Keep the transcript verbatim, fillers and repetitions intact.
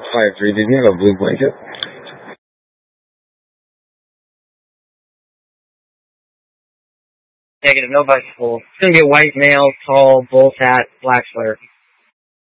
five three. Did you have a blue blanket? Negative, no bicycle. It's gonna be a white male, tall, bull hat, black sweater.